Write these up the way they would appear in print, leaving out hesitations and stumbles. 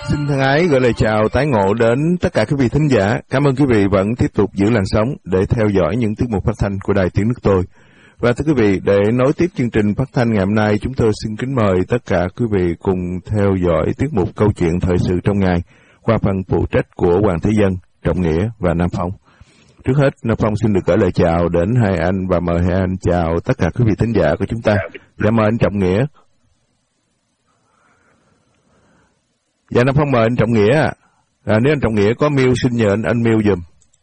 Xin thân ái gửi lời chào tái ngộ đến tất cả quý vị thính giả. Cảm ơn quý vị vẫn tiếp tục giữ làn sóng để theo dõi những tiết mục phát thanh của Đài Tiếng Nước Tôi. Và thưa quý vị, để nối tiếp chương trình phát thanh ngày hôm nay, chúng tôi xin kính mời tất cả quý vị cùng theo dõi tiết mục Câu chuyện thời sự trong ngày qua phần phụ trách của Hoàng Thế Dân, Trọng Nghĩa và Nam Phong. Trước hết, Nam Phong xin được gửi lời chào đến hai anh và mời hai anh chào tất cả quý vị thính giả của chúng ta. Dạ mời anh Trọng Nghĩa. Dạ Nam Phong mời anh Trọng Nghĩa ạ. Nếu anh Trọng Nghĩa có mute xin nhờ anh mute giùm.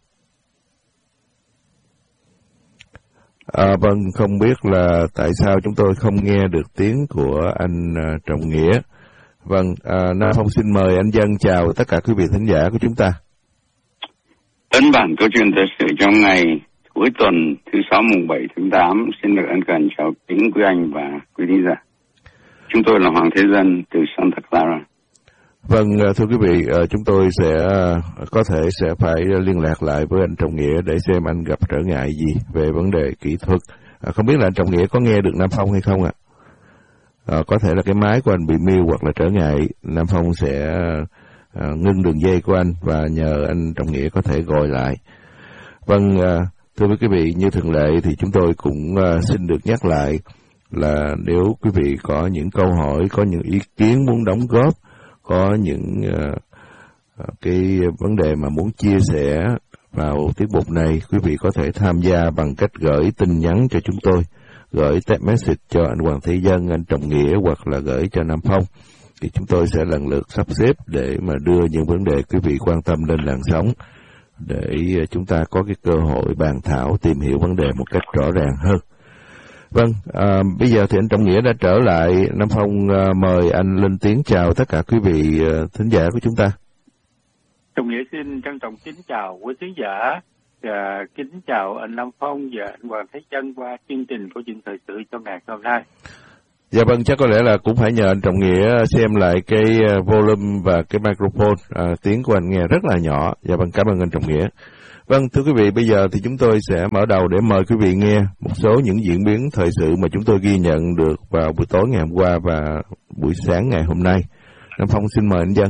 Vâng, không biết là tại sao chúng tôi không nghe được tiếng của anh Trọng Nghĩa. Vâng, Nam Phong xin mời anh Dân chào tất cả quý vị thính giả của chúng ta. Ấn bản câu chuyện thời sự trong ngày cuối tuần thứ 6 mùng 7 tháng 8 xin được ân cần chào kính quý anh và quý thính giả. Chúng tôi là Hoàng Thế Dân từ Santa Clara. Vâng, thưa quý vị, chúng tôi có thể sẽ phải liên lạc lại với anh Trọng Nghĩa để xem anh gặp trở ngại gì về vấn đề kỹ thuật. Không biết là anh Trọng Nghĩa có nghe được Nam Phong hay không ạ? Có thể là cái máy của anh bị mute hoặc là trở ngại. Nam Phong sẽ ngưng đường dây của anh và nhờ anh Trọng Nghĩa có thể gọi lại. Vâng, thưa quý vị, như thường lệ thì chúng tôi cũng xin được nhắc lại là nếu quý vị có những câu hỏi, có những ý kiến muốn đóng góp, có những cái vấn đề mà muốn chia sẻ vào tiết mục này, quý vị có thể tham gia bằng cách gửi tin nhắn cho chúng tôi, gửi text message cho anh Hoàng Thế Dân, anh Trọng Nghĩa hoặc là gửi cho Nam Phong. Thì chúng tôi sẽ lần lượt sắp xếp để mà đưa những vấn đề quý vị quan tâm lên làn sóng để chúng ta có cái cơ hội bàn thảo, tìm hiểu vấn đề một cách rõ ràng hơn. Vâng, bây giờ thì anh Trọng Nghĩa đã trở lại. Nam Phong mời anh lên tiếng chào tất cả quý vị thính giả của chúng ta. Trọng Nghĩa xin trân trọng kính chào quý thính giả và kính chào anh Nam Phong và anh Hoàng Thế Dân qua chương trình câu chuyện thời sự trong ngày hôm nay. Dạ vâng, chắc có lẽ là cũng phải nhờ anh Trọng Nghĩa xem lại cái volume và cái microphone, tiếng của anh nghe rất là nhỏ. Dạ vâng, cảm ơn anh Trọng Nghĩa. Vâng, thưa quý vị, bây giờ thì chúng tôi sẽ mở đầu để mời quý vị nghe một số những diễn biến thời sự mà chúng tôi ghi nhận được vào buổi tối ngày hôm qua và buổi sáng ngày hôm nay. Nam Phong xin mời anh Dân.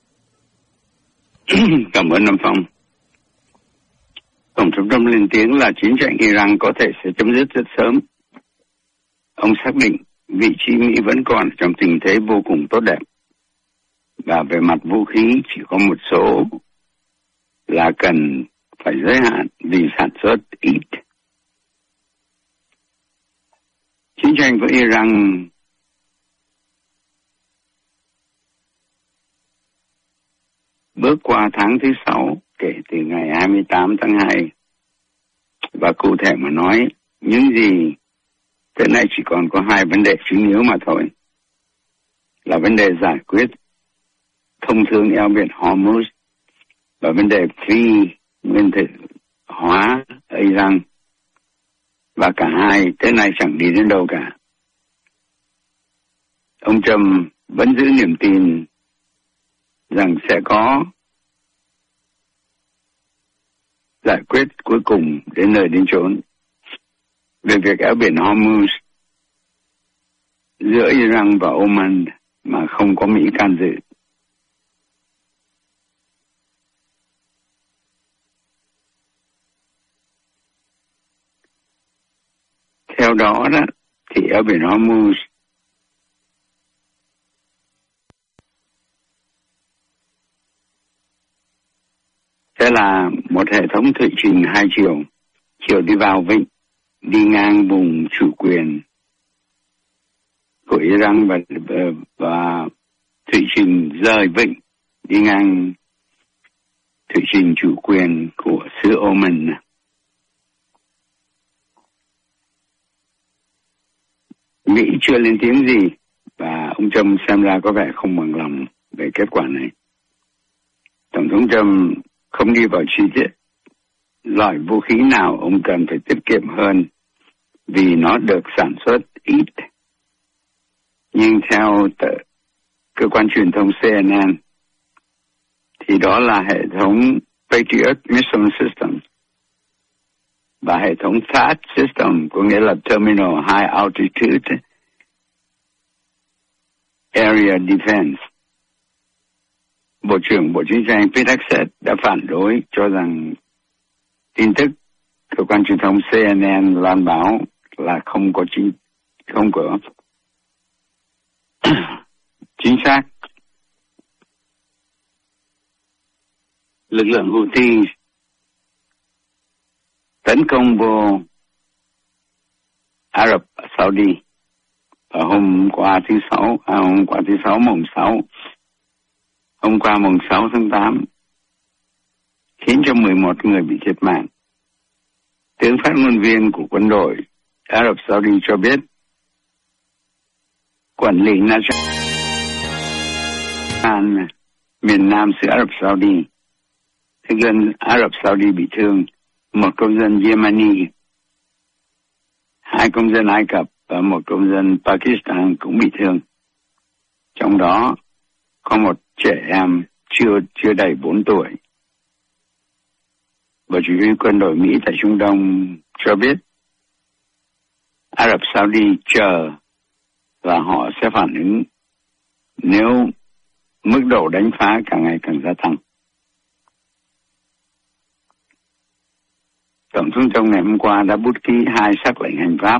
Cảm ơn Nam Phong. Tổng thống Trump lên tiếng là chiến tranh Iran có thể sẽ chấm dứt rất sớm. Ông xác định vị trí Mỹ vẫn còn trong tình thế vô cùng tốt đẹp. Và về mặt vũ khí chỉ có một số là cần phải giới hạn vì sản xuất ít. Chiến tranh với Iran bước qua tháng thứ 6 kể từ ngày 28 tháng 2. Và cụ thể mà nói, những gì tới nay chỉ còn có hai vấn đề chính yếu mà thôi. Là vấn đề giải quyết thông thương eo biển Hormuz và vấn đề phi nguyên tử hóa Iran. Và cả hai tới nay chẳng đi đến đâu cả. Ông Trump vẫn giữ niềm tin rằng sẽ có giải quyết cuối cùng đến nơi đến chốn về việc eo biển Hormuz giữa Iran và Oman mà không có Mỹ can dự. Theo đó thì eo biển Hormuz sẽ là một hệ thống thủy trình hai chiều, chiều đi vào vịnh, đi ngang vùng chủ quyền của Iran và thủy trình rời vịnh, đi ngang thủy trình chủ quyền của xứ Oman. Mỹ chưa lên tiếng gì và ông Trump xem ra có vẻ không bằng lòng về kết quả này. Tổng thống Trump không đi vào chi tiết loại vũ khí nào ông cần phải tiết kiệm hơn vì nó được sản xuất ít. Nhưng theo cơ quan truyền thông CNN thì đó là hệ thống Patriot Missile System và hệ thống THAAD System, có nghĩa là Terminal High Altitude Area Defense. Bộ trưởng Bộ Chính sách Pete Hegseth đã phản đối, cho rằng tin tức cơ quan truyền thông CNN loan báo là không có chính xác. Lực lượng Houthi tấn công vô Ả Rập Saudi ở hôm qua thứ Sáu mùng 6, hôm qua mùng 6 tháng 8, khiến cho 11 người bị thiệt mạng. Tướng phát ngôn viên của quân đội Ả Rập Saudi cho biết quản lý Najran, miền nam xứ Ả Rập Saudi, thực dân Ả Rập Saudi bị thương, một công dân Yemeni, 2 công dân Ai Cập và 1 công dân Pakistan cũng bị thương. Trong đó có một trẻ em chưa đầy 4 tuổi. Bộ chỉ huy quân đội Mỹ tại Trung Đông cho biết Ả Rập Saudi chờ và họ sẽ phản ứng nếu mức độ đánh phá càng ngày càng gia tăng. Tổng thống trong ngày hôm qua đã bút ký 2 sắc lệnh hành pháp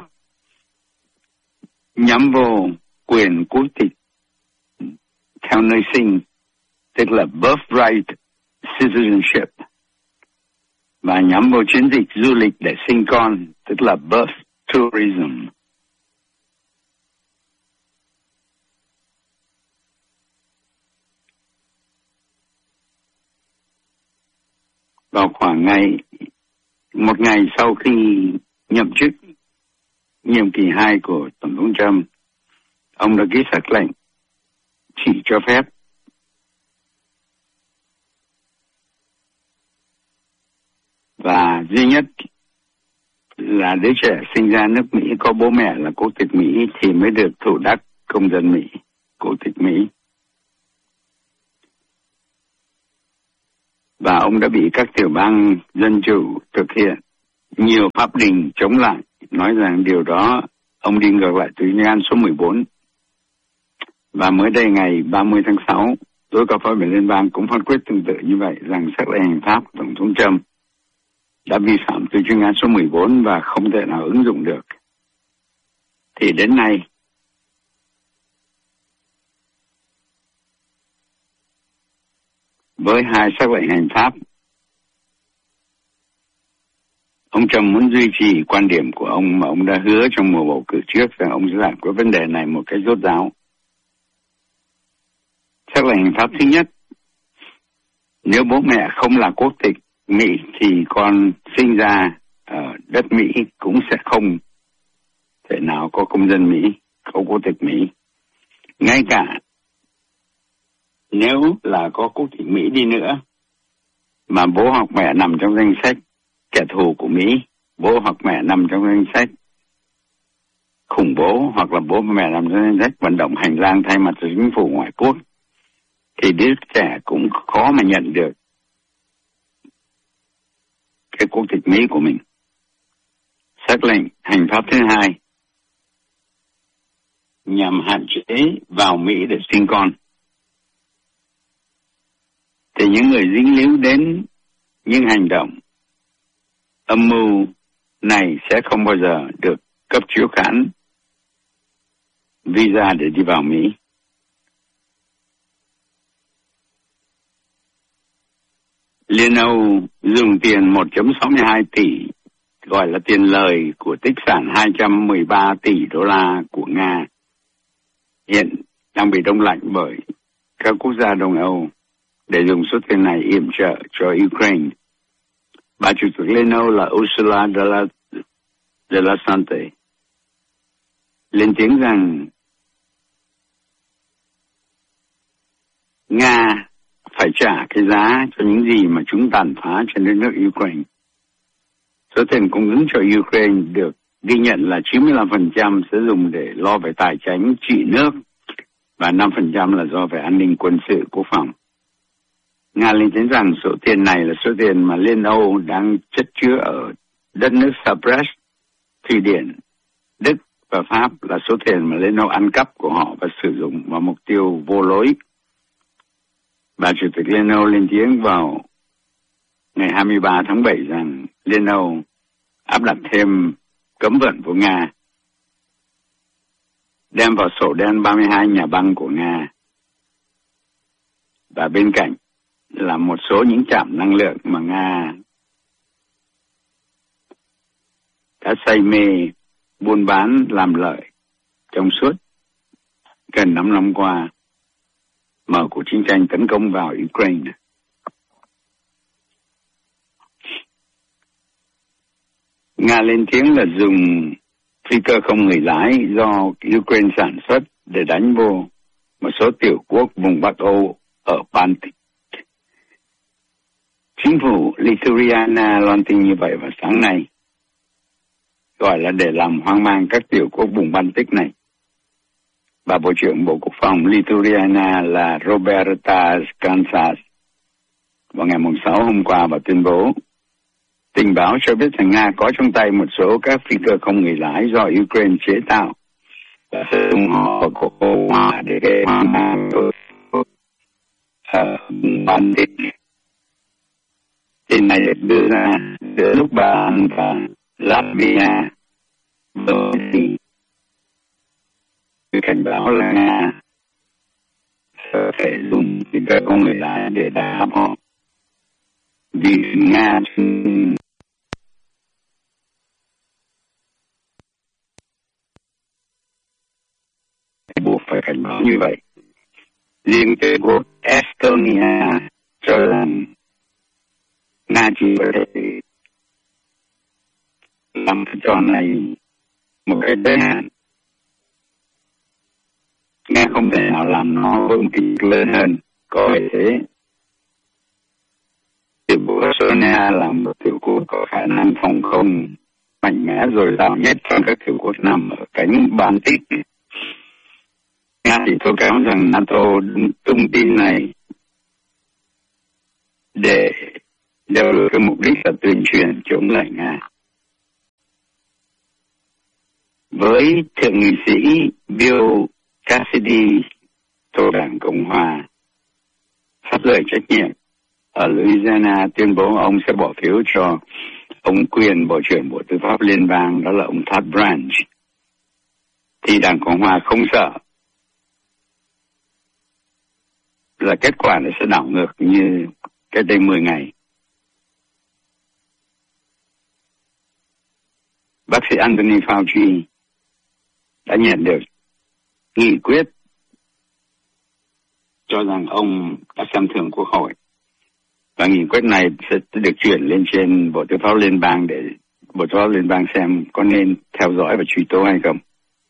nhắm vô quyền quốc tịch theo nơi sinh, tức là birthright citizenship, và nhắm vô chiến dịch du lịch để sinh con, tức là birth tourism. Vào khoảng một ngày sau khi nhậm chức nhiệm kỳ 2 của Tổng thống Trump, ông đã ký sắc lệnh chỉ cho phép và duy nhất là đứa trẻ sinh ra nước Mỹ có bố mẹ là quốc tịch Mỹ thì mới được thụ đắc công dân Mỹ, quốc tịch Mỹ. Và ông đã bị các tiểu bang dân chủ thực hiện nhiều pháp đình chống lại, nói rằng điều đó ông đi ngược lại tuyên án số 14. Và mới đây ngày 30 tháng 6, tối cao pháp viện liên bang cũng phán quyết tương tự như vậy, rằng sắc lệnh hành pháp của Tổng thống Trump đã vi phạm từ chuyên án số 14 và không thể nào ứng dụng được. Thì đến nay, với 2 sắc lệnh hành pháp, ông Trump muốn duy trì quan điểm của ông mà ông đã hứa trong mùa bầu cử trước rằng ông sẽ giải quyết vấn đề này một cách rốt ráo. Sắc lệnh hành pháp thứ nhất, nếu bố mẹ không là quốc tịch Mỹ thì con sinh ra ở đất Mỹ cũng sẽ không thể nào có công dân Mỹ, có quốc tịch Mỹ. Ngay cả nếu là có quốc tịch Mỹ đi nữa, mà bố hoặc mẹ nằm trong danh sách kẻ thù của Mỹ, bố hoặc mẹ nằm trong danh sách khủng bố, hoặc là bố mẹ nằm trong danh sách vận động hành lang thay mặt cho chính phủ ngoại quốc, thì đứa trẻ cũng khó mà nhận được cái quốc tịch Mỹ của mình. Sắc lệnh hành pháp thứ hai nhằm hạn chế vào Mỹ để sinh con. Thì những người dính líu đến những hành động âm mưu này sẽ không bao giờ được cấp chiếu khán visa để đi vào Mỹ. Liên Âu dùng tiền 1.62 tỷ, gọi là tiền lời của tích sản 213 tỷ đô la của Nga, hiện đang bị đông lạnh bởi các quốc gia Đông Âu, để dùng số tiền này yểm trợ cho Ukraine. Bà chủ tịch Liên Âu là Ursula de la Sante lên tiếng rằng Nga phải trả cái giá cho những gì mà chúng tàn phá trên đất nước Ukraine. Số tiền cung ứng cho Ukraine được ghi nhận là 95% sẽ dùng để lo về tài chính trị nước và 5% là do về an ninh quân sự quốc phòng. Nga lên tiếng rằng số tiền này là số tiền mà Liên Âu đang chất chứa ở đất nước Cyprus, Thụy Điển, Đức và Pháp, là số tiền mà Liên Âu ăn cắp của họ và sử dụng vào mục tiêu vô lối. Bà Chủ tịch Liên Âu lên tiếng vào ngày 23 tháng 7 rằng Liên Âu áp đặt thêm cấm vận của Nga, đem vào sổ đen 32 nhà băng của Nga, và bên cạnh là một số những trạm năng lượng mà Nga đã say mê buôn bán làm lợi trong suốt gần 5 năm qua mở cuộc chiến tranh tấn công vào Ukraine. Nga lên tiếng là dùng phi cơ không người lái do Ukraine sản xuất để đánh vô một số tiểu quốc vùng Bắc Âu ở Baltic. Chính phủ Lithuania loan tin như vậy vào sáng nay, gọi là để làm hoang mang các tiểu quốc vùng Baltic này. Bà Bộ trưởng Bộ Quốc phòng Lithuania là Roberta Kansas vào ngày 6 hôm qua và tuyên bố tình báo cho biết rằng Nga có trong tay một số các phi cơ không người lái do Ukraine chế tạo và sử dụng họ của Cộng hòa để gây hoang mang ở Baltic. Tin này được đưa ra giữa lúc Ba Lan và Latvia cảnh báo là Nga sẽ phải dùng phi cơ không người lái để đáp họ, vì Nga buộc phải cảnh báo như vậy. Riêng tới quốc Estonia cho rằng Nga chỉ có thể làm cái trò này một cái giới hạn. Nga không thể nào làm nó với một kích lớn hơn. Có vẻ thế, tiểu quốc Estonia là một tiểu quốc có khả năng phòng không mạnh mẽ dồi dào nhất trong các tiểu quốc nằm ở cánh Baltic. Nga thì tố cáo rằng NATO tung tin này để đều được cái mục đích là tuyên truyền chống lại Nga. Với thượng nghị sĩ Bill Cassidy thuộc Đảng Cộng Hòa phát lời trách nhiệm ở Louisiana, tuyên bố ông sẽ bỏ phiếu cho ông quyền Bộ trưởng Bộ Tư pháp Liên bang, đó là ông Todd Branch, thì Đảng Cộng Hòa không sợ là kết quả nó sẽ đảo ngược như cách đây 10 ngày. Bác sĩ Anthony Fauci đã nhận được nghị quyết cho rằng ông đã xem thường Quốc hội, và nghị quyết này sẽ được chuyển lên trên Bộ Tư pháp Liên bang để Bộ Tư pháp Liên bang xem có nên theo dõi và truy tố hay không.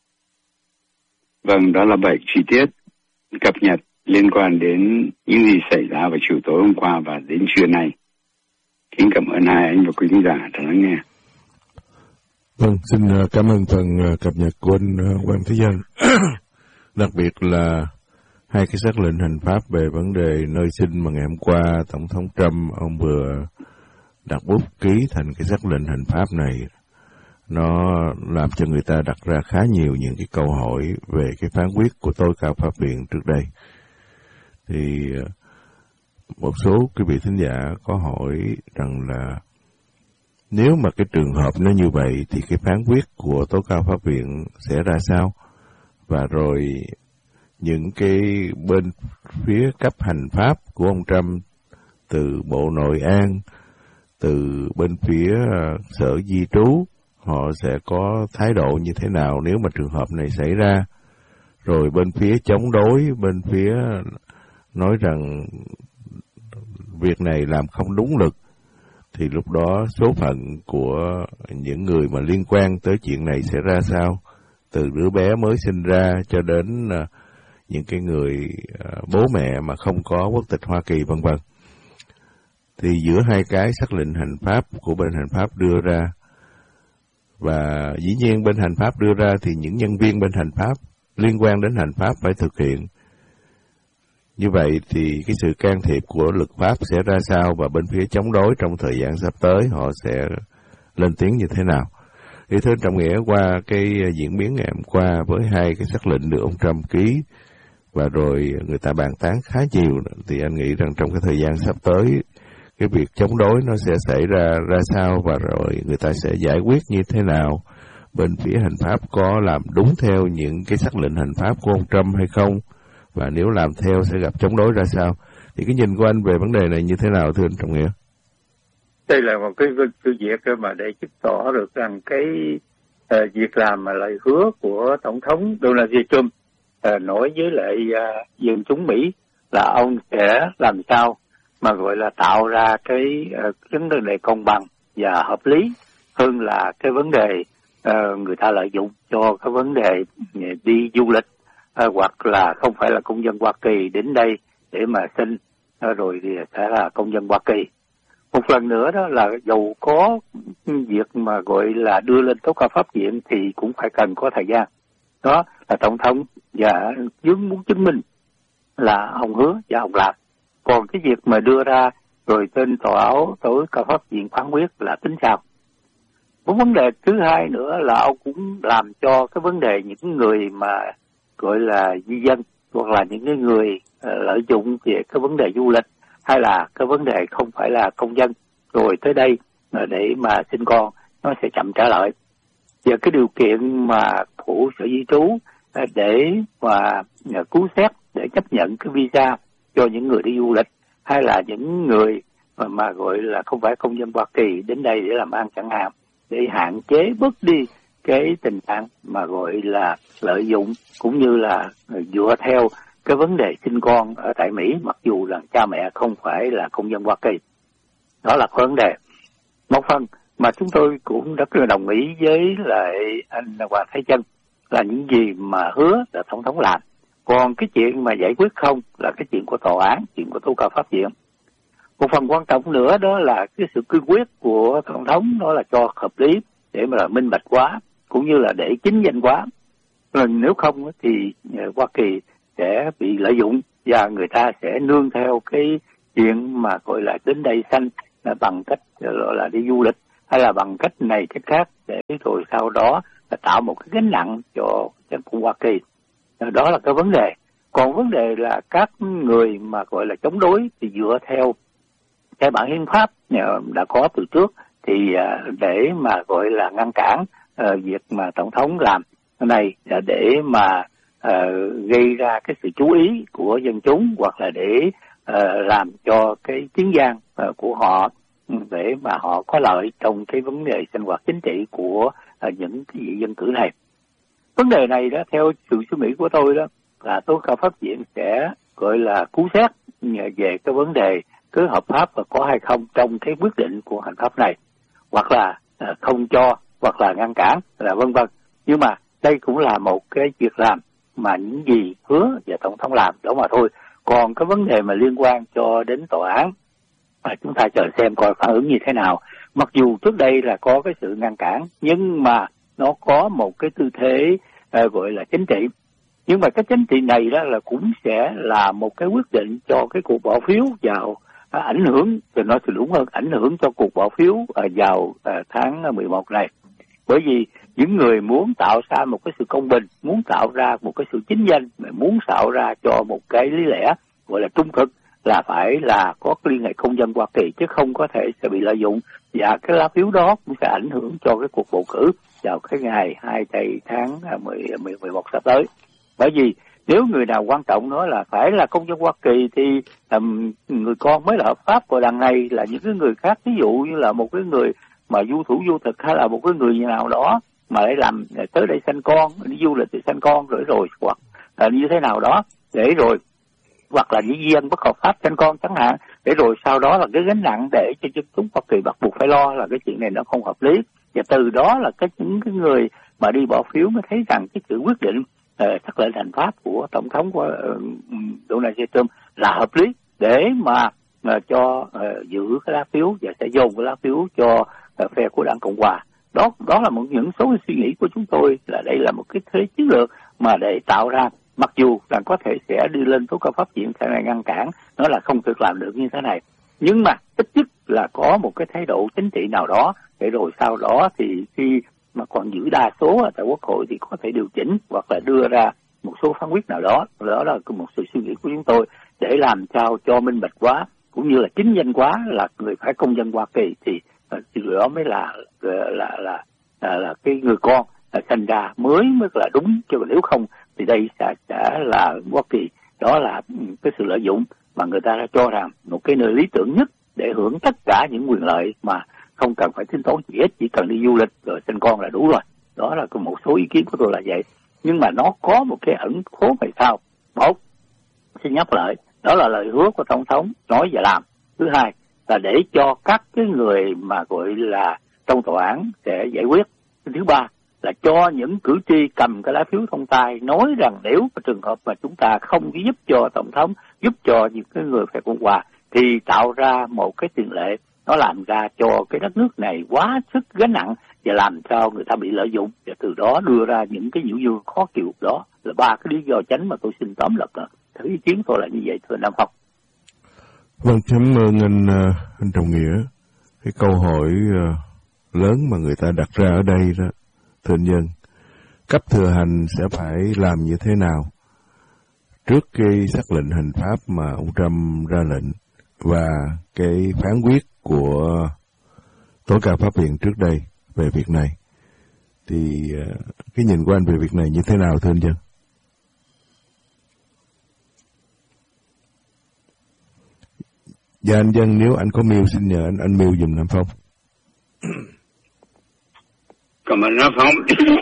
Vâng, đó là 7 chi tiết cập nhật liên quan đến những gì xảy ra vào chiều tối hôm qua và đến trưa nay. Kính cảm ơn hai anh và quý khán giả đã lắng nghe. Vâng, xin cảm ơn phần cập nhật của anh Quang Thế Dân. Đặc biệt là hai cái sắc lệnh hành pháp về vấn đề nơi sinh mà ngày hôm qua Tổng thống Trump ông vừa đặt bút ký thành cái sắc lệnh hành pháp này, nó làm cho người ta đặt ra khá nhiều những cái câu hỏi về cái phán quyết của tối cao pháp viện trước đây. Thì một số quý vị thính giả có hỏi rằng là nếu mà cái trường hợp nó như vậy thì cái phán quyết của tối cao pháp viện sẽ ra sao? Và rồi những cái bên phía cấp hành pháp của ông Trump, từ Bộ Nội an, từ bên phía Sở Di trú, họ sẽ có thái độ như thế nào nếu mà trường hợp này xảy ra? Rồi bên phía chống đối, bên phía nói rằng việc này làm không đúng luật, thì lúc đó số phận của những người mà liên quan tới chuyện này sẽ ra sao? Từ đứa bé mới sinh ra cho đến những cái người bố mẹ mà không có quốc tịch Hoa Kỳ, vân vân. Thì giữa hai cái sắc lệnh hành pháp của bên hành pháp đưa ra, và dĩ nhiên bên hành pháp đưa ra thì những nhân viên bên hành pháp liên quan đến hành pháp phải thực hiện. Như vậy thì cái sự can thiệp của luật pháp sẽ ra sao, và bên phía chống đối trong thời gian sắp tới họ sẽ lên tiếng như thế nào? Thì thưa Trọng Nghĩa, qua cái diễn biến ngày hôm qua với hai cái sắc lệnh được ông Trump ký và rồi người ta bàn tán khá nhiều, thì anh nghĩ rằng trong cái thời gian sắp tới, cái việc chống đối nó sẽ xảy ra sao, và rồi người ta sẽ giải quyết như thế nào? Bên phía hành pháp có làm đúng theo những cái sắc lệnh hành pháp của ông Trump hay không? Và nếu làm theo sẽ gặp chống đối ra sao? Thì cái nhìn của anh về vấn đề này như thế nào thưa anh Trọng Nghĩa? Đây là một cái việc mà để chứng tỏ được rằng cái việc làm mà lời hứa của Tổng thống Donald J. Trump nói với lại dân chúng Mỹ là ông sẽ làm sao mà gọi là tạo ra cái vấn đề công bằng và hợp lý hơn là cái vấn đề người ta lợi dụng cho cái vấn đề đi du lịch hoặc là không phải là công dân Hoa Kỳ đến đây để mà xin rồi thì sẽ là công dân Hoa Kỳ. Một lần nữa đó là dầu có việc mà gọi là đưa lên tố cáo pháp viện thì cũng phải cần có thời gian. Đó là Tổng thống và muốn chứng minh là ông hứa và ông làm. Còn cái việc mà đưa ra rồi tên tối cao pháp viện phán quyết là tính sao. Một vấn đề thứ hai nữa là ông cũng làm cho cái vấn đề những người mà gọi là di dân hoặc là những cái người lợi dụng về cái vấn đề du lịch hay là cái vấn đề không phải là công dân rồi tới đây để mà sinh con nó sẽ chậm trả lời. Và cái điều kiện mà của Sở Di trú để mà cứu xét để chấp nhận cái visa cho những người đi du lịch hay là những người mà gọi là không phải công dân Hoa Kỳ đến đây để làm ăn chẳng hạn, để hạn chế bớt đi cái tình trạng mà gọi là lợi dụng cũng như là dựa theo cái vấn đề sinh con ở tại Mỹ mặc dù là cha mẹ không phải là công dân Hoa Kỳ. Đó là vấn đề. Một phần mà chúng tôi cũng rất là đồng ý với lại anh Hoàng Thái Chân là những gì mà hứa là Tổng thống làm. Còn cái chuyện mà giải quyết không là cái chuyện của tòa án, chuyện của tố cáo pháp viện. Một phần quan trọng nữa đó là cái sự cương quyết của Tổng thống đó là cho hợp lý để mà là minh bạch quá cũng như là để chính danh quá. Rồi nếu không thì Hoa Kỳ sẽ bị lợi dụng và người ta sẽ nương theo cái chuyện mà gọi là đến đây sanh bằng cách gọi là đi du lịch hay là bằng cách này cách khác để rồi sau đó là tạo một cái gánh nặng cho chính phủ Hoa Kỳ. Đó là cái vấn đề. Còn vấn đề là các người mà gọi là chống đối thì dựa theo cái bản hiến pháp đã có từ trước thì để mà gọi là ngăn cản việc mà Tổng thống làm cái này để mà gây ra cái sự chú ý của dân chúng hoặc là để làm cho cái tiếng vang của họ để mà họ có lợi trong cái vấn đề sinh hoạt chính trị của những cái vị dân cử này. Vấn đề này đó theo sự suy nghĩ của tôi đó là tố cáo pháp viện sẽ gọi là cứu xét về cái vấn đề cứ hợp pháp và có hay không trong cái quyết định của hành pháp này, hoặc là không cho, hoặc là ngăn cản, là vân vân. Nhưng mà đây cũng là một cái việc làm mà những gì hứa và Tổng thống làm đó mà thôi. Còn cái vấn đề mà liên quan cho đến tòa án chúng ta chờ xem coi phản ứng như thế nào. Mặc dù trước đây là có cái sự ngăn cản nhưng mà nó có một cái tư thế gọi là chính trị. Nhưng mà cái chính trị này đó là cũng sẽ là một cái quyết định cho cái cuộc bỏ phiếu vào ảnh hưởng, rồi nói thì đúng hơn, ảnh hưởng cho cuộc bỏ phiếu vào tháng 11 này. Bởi vì những người muốn tạo ra một cái sự công bình, muốn tạo ra một cái sự chính danh, muốn tạo ra cho một cái lý lẽ gọi là trung thực là phải là có liên hệ công dân Hoa Kỳ chứ không có thể sẽ bị lợi dụng, và cái lá phiếu đó cũng sẽ ảnh hưởng cho cái cuộc bầu cử vào cái ngày 2 tháng 11 sắp tới. Bởi vì nếu người nào quan trọng nói là phải là công dân Hoa Kỳ thì người con mới là hợp pháp, còn đằng này là những cái người khác, ví dụ như là một cái người mà du thủ du thực hay là một cái người nào đó mà để làm tới đây sanh con, đi du lịch để sanh con rồi hoặc là như thế nào đó để rồi hoặc là những dân bất hợp pháp sanh con chẳng hạn, để rồi sau đó là cái gánh nặng để cho dân chúng Hoa Kỳ bắt buộc phải lo là cái chuyện này nó không hợp lý. Và từ đó là những cái người mà đi bỏ phiếu mới thấy rằng cái sự quyết định sắc lệnh hành pháp của Tổng thống của Donald J. Trump là hợp lý để mà cho giữ cái lá phiếu và sẽ dồn cái lá phiếu cho phe của Đảng Cộng Hòa. Đó là những số suy nghĩ của chúng tôi, là đây là một cái thế chiến lược mà để tạo ra, mặc dù là có thể sẽ đi lên tố cáo pháp viện sẽ này ngăn cản, nó là không được làm được như thế này, nhưng mà ít nhất là có một cái thái độ chính trị nào đó để rồi sau đó thì khi mà còn giữ đa số ở tại Quốc hội thì có thể điều chỉnh hoặc là đưa ra một số phán quyết nào đó. Đó là một sự suy nghĩ của chúng tôi để làm sao cho minh bạch quá cũng như là chính danh quá là người phải công dân Hoa Kỳ thì điều đó mới là cái người con sinh ra mới là đúng, chứ nếu không thì đây sẽ là Hoa Kỳ. Đó là cái sự lợi dụng mà người ta đã cho rằng một cái nơi lý tưởng nhất để hưởng tất cả những quyền lợi mà không cần phải tính toán gì hết, chỉ cần đi du lịch rồi sinh con là đủ rồi. Đó là một số ý kiến của tôi là vậy. Nhưng mà nó có một cái ẩn khố về sau. Một, xin nhắc lại, đó là lời hứa của Tổng thống nói và làm. Thứ hai là để cho các cái người mà gọi là trong tòa án sẽ giải quyết. Thứ ba là cho những cử tri cầm cái lá phiếu thông tài nói rằng nếu mà trường hợp mà chúng ta không giúp cho Tổng thống, giúp cho những cái người phe Cộng hòa thì tạo ra một cái tiền lệ, nó làm ra cho cái đất nước này quá sức gánh nặng và làm cho người ta bị lợi dụng, và từ đó đưa ra những cái nhiễu dương khó chịu. Đó là ba cái lý do chính mà tôi xin tóm lược thử ý kiến tôi là như vậy, thưa Nam Phong. Vâng, cảm ơn anh Trọng Nghĩa. Cái câu hỏi lớn mà người ta đặt ra ở đây đó, thưa anh Nhân, cấp thừa hành sẽ phải làm như thế nào trước cái sắc lệnh hành pháp mà ông Trump ra lệnh và cái phán quyết của tối cao pháp viện trước đây về việc này, thì cái nhìn của anh về việc này như thế nào, thưa anh Dân? Dạ anh Dân, nếu anh có mail xin nhờ anh mail giùm Nam Phong. Cảm ơn Nam Phong.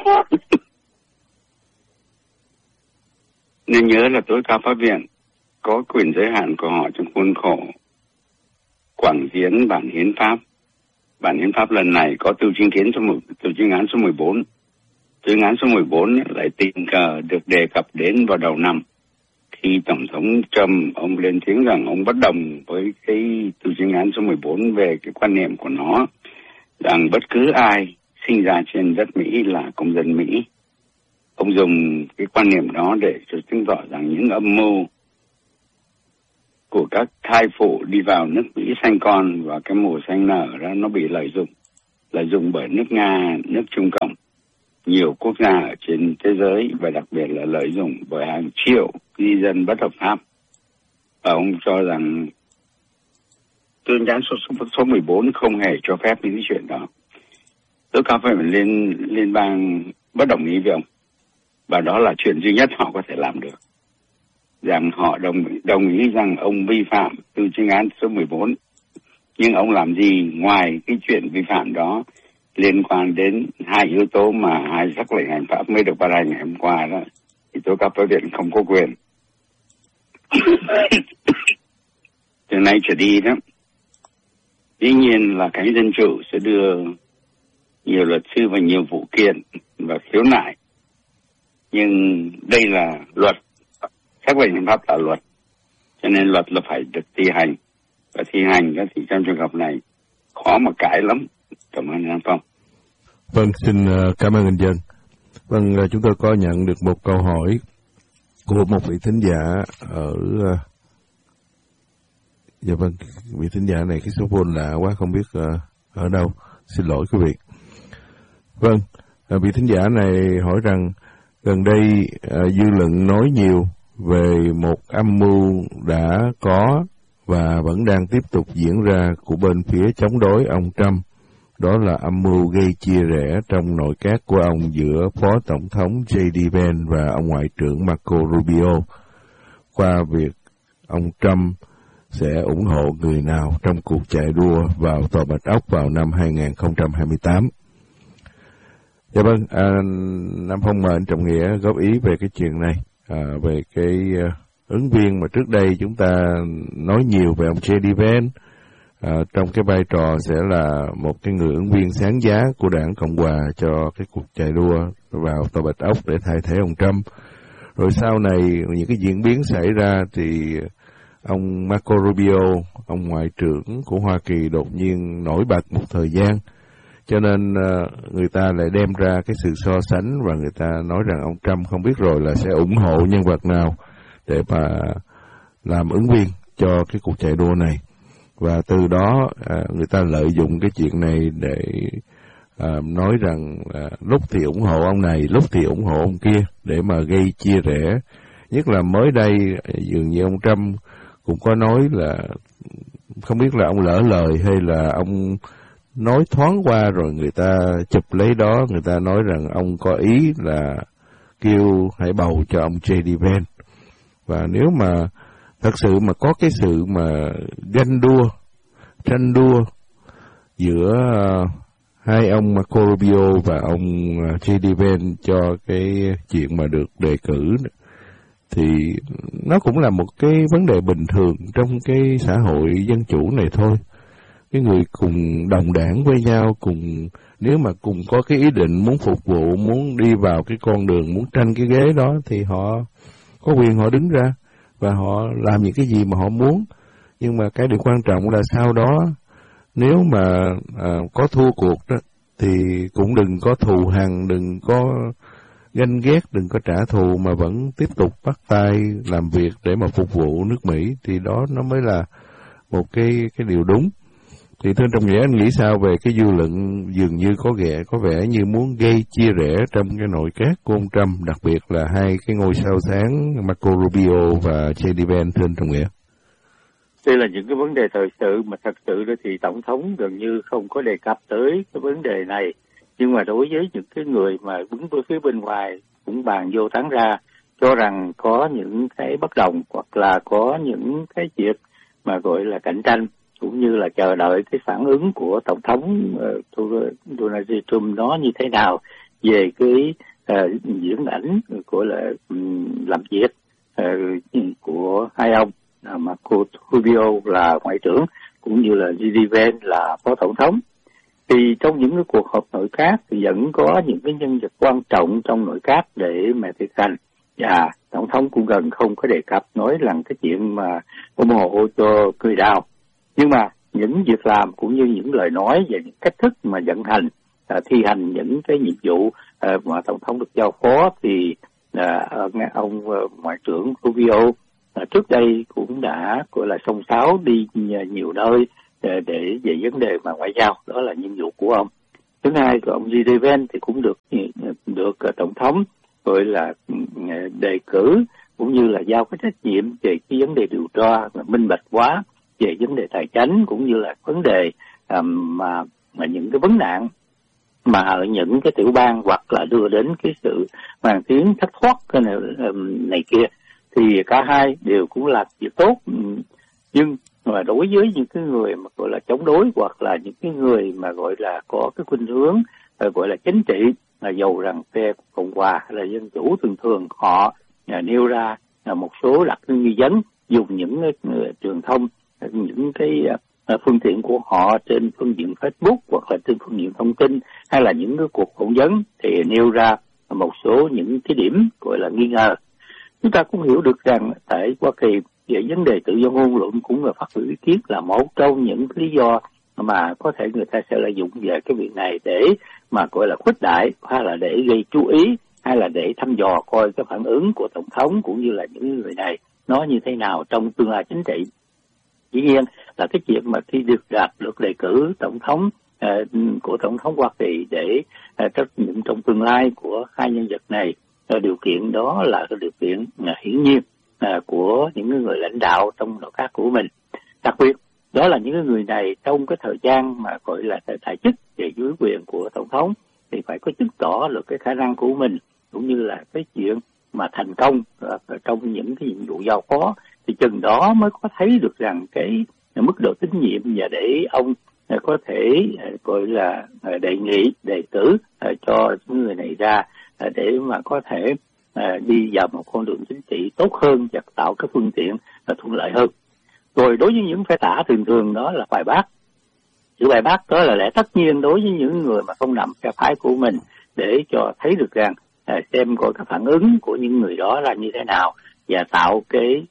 Nên nhớ là tối cao pháp viện có quyền giới hạn của họ trong khuôn khổ quảng hiến bản hiến pháp. Bản hiến pháp lần này có tù chính án số 14. Tù chính án số 14 lại tình cờ được đề cập đến vào đầu năm, khi Tổng thống Trump ông lên tiếng rằng ông bất đồng với cái tù chính án số 14 về cái quan niệm của nó rằng bất cứ ai sinh ra trên đất Mỹ là công dân Mỹ. Ông dùng cái quan niệm đó để chứng tỏ rằng những âm mưu của các thai phụ đi vào nước Mỹ sanh con và cái mùa sanh nở đó nó bị lợi dụng bởi nước Nga, nước Trung Cộng, nhiều quốc gia ở trên thế giới, và đặc biệt là lợi dụng bởi hàng triệu di dân bất hợp pháp. Và ông cho rằng tuyên án số 14 không hề cho phép những chuyện đó. Tối cao pháp viện liên bang bất đồng ý với ông, và đó là chuyện duy nhất họ có thể làm được. Rằng họ đồng ý rằng ông vi phạm tù chính án số 14, nhưng ông làm gì ngoài cái chuyện vi phạm đó liên quan đến hai yếu tố mà hai sắc lệnh hành pháp mới được ban hành ngày hôm qua đó, thì tối cao pháp viện không có quyền. Từ nay trở đi đó, dĩ nhiên là cánh dân chủ sẽ đưa nhiều luật sư và nhiều vụ kiện và khiếu nại, nhưng đây là luật, sắc lệnh hành pháp là luật, cho nên luật là phải được thi hành, và thi hành thì trong trường hợp này khó mà cãi lắm. Cảm ơn anh Phong. Vâng, xin cảm ơn anh Dân. Vâng, chúng tôi có nhận được một câu hỏi của một vị thính giả ở dạ vâng, vị thính giả này cái số phone lạ quá, không biết ở đâu, xin lỗi quý vị. Vâng, vị thính giả này hỏi rằng gần đây dư luận nói nhiều về một âm mưu đã có và vẫn đang tiếp tục diễn ra của bên phía chống đối ông Trump. Đó là âm mưu gây chia rẽ trong nội các của ông giữa Phó Tổng thống J.D. Vance và ông Ngoại trưởng Marco Rubio, qua việc ông Trump sẽ ủng hộ người nào trong cuộc chạy đua vào Tòa Bạch Ốc vào năm 2028. Dạ vâng, Nam Phong mời anh Trọng Nghĩa góp ý về cái chuyện này, về cái ứng viên mà trước đây chúng ta nói nhiều về ông J.D. Vance, trong cái vai trò sẽ là một cái người ứng viên sáng giá của đảng Cộng hòa cho cái cuộc chạy đua vào Tòa Bạch Ốc để thay thế ông Trump. Rồi sau này những cái diễn biến xảy ra thì ông Marco Rubio, ông Ngoại trưởng của Hoa Kỳ đột nhiên nổi bật một thời gian, cho nên người ta lại đem ra cái sự so sánh và người ta nói rằng ông Trump không biết rồi là sẽ ủng hộ nhân vật nào để mà làm ứng viên cho cái cuộc chạy đua này. Và từ đó người ta lợi dụng cái chuyện này để nói rằng lúc thì ủng hộ ông này, lúc thì ủng hộ ông kia để mà gây chia rẽ. Nhất là mới đây dường như ông Trump cũng có nói là không biết là ông lỡ lời hay là ông nói thoáng qua rồi người ta chụp lấy đó, người ta nói rằng ông có ý là kêu hãy bầu cho ông J.D. Vance. Và nếu mà thật sự mà có cái sự mà ganh đua, tranh đua giữa hai ông Marco Rubio và ông J.D. Vance cho cái chuyện mà được đề cử, thì nó cũng là một cái vấn đề bình thường trong cái xã hội dân chủ này thôi. Cái người cùng đồng đảng với nhau, cùng nếu mà cùng có cái ý định muốn phục vụ, muốn đi vào cái con đường, muốn tranh cái ghế đó thì họ có quyền họ đứng ra và họ làm những cái gì mà họ muốn. Nhưng mà cái điều quan trọng là sau đó nếu mà có thua cuộc đó thì cũng đừng có thù hằn, đừng có ganh ghét, đừng có trả thù mà vẫn tiếp tục bắt tay làm việc để mà phục vụ nước Mỹ, thì đó nó mới là một cái điều đúng. Thì thưa Trọng Nghĩa, anh nghĩ sao về cái dư luận dường như có vẻ như muốn gây chia rẽ trong cái nội các của ông Trump, đặc biệt là hai cái ngôi sao sáng Marco Rubio và J.D. Vance, thưa Trọng Nghĩa? Đây là những cái vấn đề thời sự mà thật sự đó thì Tổng thống gần như không có đề cập tới cái vấn đề này. Nhưng mà đối với những cái người mà đứng với phía bên ngoài cũng bàn vô tán ra, cho rằng có những cái bất đồng hoặc là có những cái việc mà gọi là cạnh tranh, cũng như là chờ đợi cái phản ứng của Tổng thống Donald J. Trump nó như thế nào về cái diễn ảnh gọi là làm việc của hai ông Marco Rubio là ngoại trưởng cũng như là J.D. Vance là phó tổng thống. Thì trong những cái cuộc họp nội các thì vẫn có những cái nhân vật quan trọng trong nội các để mà thực hành, và tổng thống cũng gần không có đề cập nói rằng cái chuyện mà ủng hộ cho người đào. Nhưng mà những việc làm cũng như những lời nói và những cách thức mà vận hành thi hành những cái nhiệm vụ mà tổng thống được giao phó thì ông ngoại trưởng Rubio trước đây cũng đã gọi là xông xáo đi nhiều nơi để về vấn đề mà ngoại giao, đó là nhiệm vụ của ông. Thứ hai, ông J.D. Vance thì cũng được tổng thống gọi là đề cử cũng như là giao cái trách nhiệm về cái vấn đề điều tra minh bạch hóa về vấn đề tài chính, cũng như là vấn đề mà những cái vấn nạn mà ở những cái tiểu bang hoặc là đưa đến cái sự mang tiếng thất thoát cái này kia, thì cả hai đều cũng làm việc tốt. Nhưng mà đối với những cái người mà gọi là chống đối hoặc là những cái người mà gọi là có cái khuynh hướng gọi là chính trị, là dầu rằng phe Cộng hòa hay là dân chủ, thường thường họ nêu ra một số đặc trưng nghi vấn, dùng những truyền thông, những cái phương tiện của họ trên phương diện Facebook hoặc là trên phương diện thông tin hay là những cái cuộc phỏng vấn thì nêu ra một số những cái điểm gọi là nghi ngờ. Chúng ta cũng hiểu được rằng tại Hoa Kỳ về vấn đề tự do ngôn luận cũng là phát biểu ý kiến là một trong những lý do mà có thể người ta sẽ lợi dụng về cái việc này để mà gọi là khuếch đại, hay là để gây chú ý, hay là để thăm dò coi cái phản ứng của tổng thống cũng như là những người này nó như thế nào trong tương lai chính trị. Dĩ nhiên là cái chuyện mà khi được đề cử tổng thống của tổng thống Hoa Kỳ để trách nhiệm trong tương lai của hai nhân vật này, điều kiện đó là cái điều kiện hiển nhiên của những người lãnh đạo trong nội các của mình. Đặc biệt đó là những người này trong cái thời gian mà gọi là tại chức về dưới quyền của tổng thống thì phải có chứng tỏ được cái khả năng của mình, cũng như là cái chuyện mà thành công trong những cái nhiệm vụ giao phó, thì chừng đó mới có thấy được rằng cái mức độ tín nhiệm và để ông có thể gọi là đề nghị đề cử cho những người này ra để mà có thể đi vào một con đường chính trị tốt hơn và tạo cái phương tiện thuận lợi hơn. Rồi đối với những phe tả thường thường đó là bài bác. Chữ bài bác đó là lẽ tất nhiên đối với những người mà không nằm phe phái của mình, để cho thấy được rằng xem coi cái phản ứng của những người đó là như thế nào và tạo cái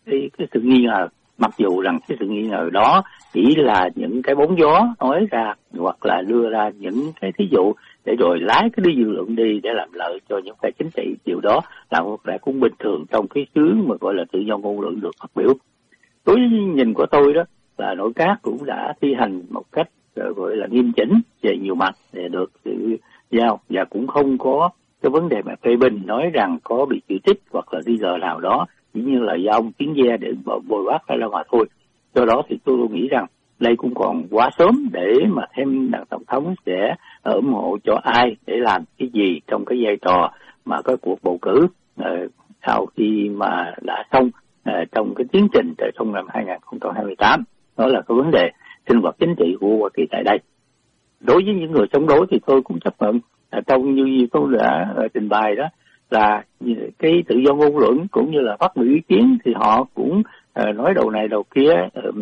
sự nghi ngờ, mặc dù rằng cái sự nghi ngờ đó chỉ là những cái bóng gió nói ra hoặc là đưa ra những cái thí dụ để rồi lái cái dư luận đi để làm lợi cho những phe chính trị. Điều đó là một lẽ cũng bình thường trong cái xứ mà gọi là tự do ngôn luận được phát biểu. Đối với nhìn của tôi đó là nội các cũng đã thi hành một cách gọi là nghiêm chỉnh về nhiều mặt để được sự giao, và cũng không có cái vấn đề mà phê bình nói rằng có bị chỉ trích hoặc là đi giờ nào đó chỉ như là do ông tiếng ve để bồi bác hay là mà thôi. Do đó thì tôi nghĩ rằng đây cũng còn quá sớm để mà thêm đảng tổng thống sẽ ủng hộ cho ai để làm cái gì trong cái vai trò mà cái cuộc bầu cử sau khi mà đã xong trong cái tiến trình trong năm 2028. Đó là cái vấn đề sinh hoạt chính trị của Hoa Kỳ tại đây. Đối với những người chống đối thì tôi cũng chấp nhận trong như tôi đã trình bày đó là cái tự do ngôn luận cũng như là phát biểu ý kiến thì họ cũng nói đầu này đầu kia,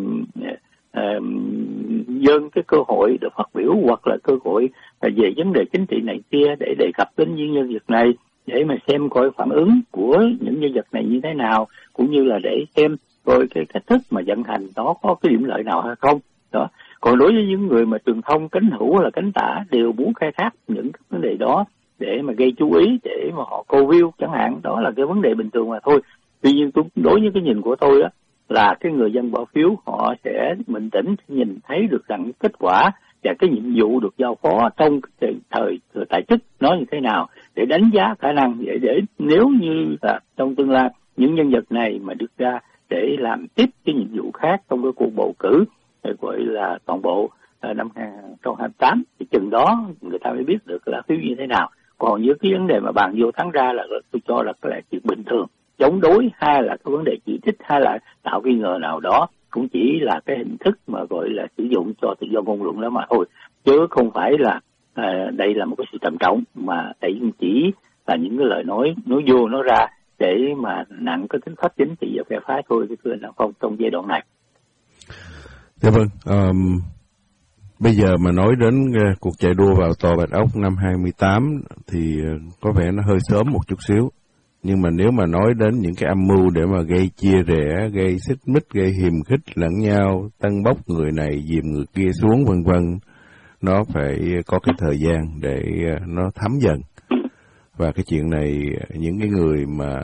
dâng cái cơ hội được phát biểu hoặc là cơ hội về vấn đề chính trị này kia để đề cập đến những nhân vật này để mà xem coi phản ứng của những nhân vật này như thế nào, cũng như là để xem coi cái cách thức mà vận hành đó có cái điểm lợi nào hay không. Đó. Còn đối với những người mà truyền thông cánh hữu hay là cánh tả đều muốn khai thác những cái vấn đề đó để mà gây chú ý, để mà họ câu view chẳng hạn, đó là cái vấn đề bình thường mà thôi. Tuy nhiên đối với cái nhìn của tôi đó là cái người dân bỏ phiếu họ sẽ bình tĩnh nhìn thấy được rằng kết quả và cái nhiệm vụ được giao phó trong cái thời tại chức nó như thế nào để đánh giá khả năng để nếu như là trong tương lai những nhân vật này mà được ra để làm tiếp cái nhiệm vụ khác trong cái cuộc bầu cử gọi là toàn bộ năm 2028 thì chừng đó người ta mới biết được là phiếu như thế nào. Còn với cái vấn đề mà bàn vô thắng ra là tôi cho là cái là chuyện bình thường. Chống đối hay là cái vấn đề chỉ trích hay là tạo nghi ngờ nào đó cũng chỉ là cái hình thức mà gọi là sử dụng cho tự do ngôn luận đó mà thôi, chứ không phải là đây là một cái sự trầm trọng, mà đây chỉ là những cái lời nói vô nói ra để mà nặng cái tính pháp chính trị và phe phái thôi, cái thưa là không trong giai đoạn này. Dạ vâng. Bây giờ mà nói đến cuộc chạy đua vào Tòa Bạch Ốc năm 2018 thì có vẻ nó hơi sớm một chút xíu. Nhưng mà nếu mà nói đến những cái âm mưu để mà gây chia rẽ, gây xích mích, gây hiềm khích lẫn nhau, tân bốc người này dìm người kia xuống vân vân, nó phải có cái thời gian để nó thấm dần. Và cái chuyện này những cái người mà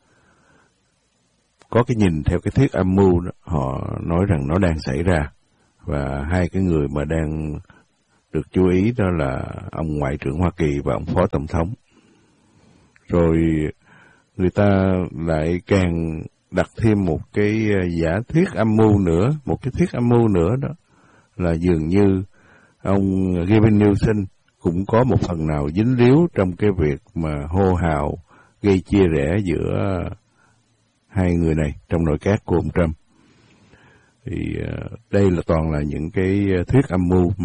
có cái nhìn theo cái thuyết âm mưu đó, họ nói rằng nó đang xảy ra. Và hai cái người mà đang được chú ý đó là ông Ngoại trưởng Hoa Kỳ và ông Phó Tổng thống. Rồi người ta lại càng đặt thêm một cái giả thuyết âm mưu nữa, một cái thuyết âm mưu nữa đó là dường như ông Gavin Newsom cũng có một phần nào dính líu trong cái việc mà hô hào gây chia rẽ giữa hai người này trong nội các của ông Trump. Thì đây là toàn là những cái thuyết âm mưu